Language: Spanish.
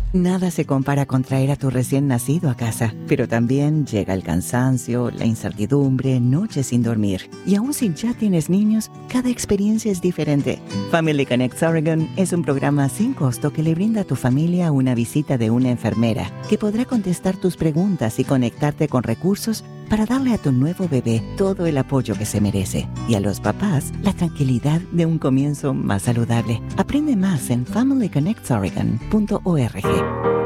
Nada se compara con traer a tu recién nacido a casa, pero también llega el cansancio, la incertidumbre, noches sin dormir. Y aun si ya tienes niños, cada experiencia es diferente. Family Connects Oregon es un programa sin costo que le brinda a tu familia una visita de una enfermera que podrá contestar tus preguntas y conectarte con recursos para darle a tu nuevo bebé todo el apoyo que se merece. Y a los papás, la tranquilidad de un comienzo más saludable. Aprende más en familyconnectsoregon.org.